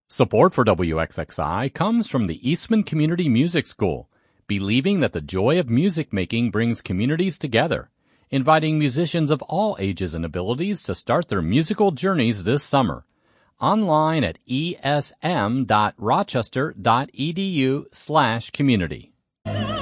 Support for WXXI comes from the Eastman Community Music School, believing that the joy of music making brings communities together, inviting musicians of all ages and abilities to start their musical journeys this summer. Online at esm.rochester.edu/community.